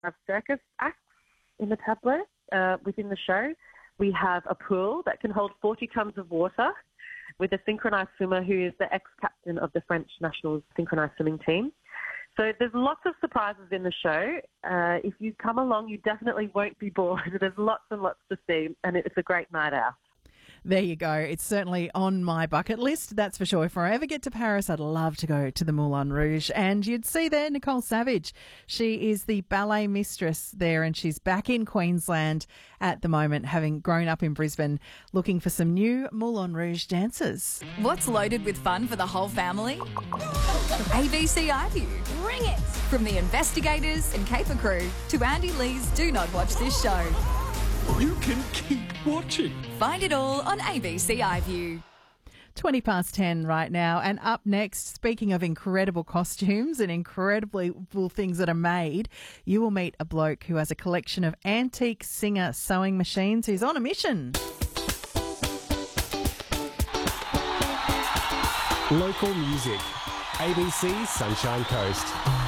have circus acts in the tableau within the show. We have a pool that can hold 40 tons of water with a synchronised swimmer who is the ex-captain of the French national synchronised swimming team. So there's lots of surprises in the show. If you come along, you definitely won't be bored. There's lots and lots to see, and it's a great night out. There you go. It's certainly on my bucket list, that's for sure. If I ever get to Paris, I'd love to go to the Moulin Rouge. And you'd see there Nicole Savage. She is the ballet mistress there, and she's back in Queensland at the moment, having grown up in Brisbane, looking for some new Moulin Rouge dancers. What's loaded with fun for the whole family? ABC iView. Bring it! From the investigators and Caper crew to Andy Lee's Do Not Watch This Show. You can keep watching. Find it all on ABC iView. 10:20 right now. And up next, speaking of incredible costumes and incredible things that are made, you will meet a bloke who has a collection of antique Singer sewing machines who's on a mission. Local music. ABC Sunshine Coast.